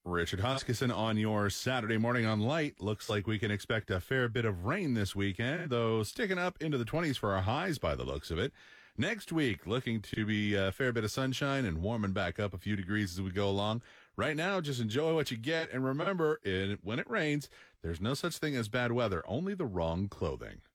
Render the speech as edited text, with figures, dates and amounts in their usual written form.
Richard Huskisson on your Saturday morning on Light. Looks like we can expect a fair bit of rain this weekend, though sticking up into the 20s for our highs by the looks of it. Next week, looking to be a fair bit of sunshine and warming back up a few degrees as we go along. Right now, just enjoy what you get, and remember, when it rains, there's no such thing as bad weather, only the wrong clothing.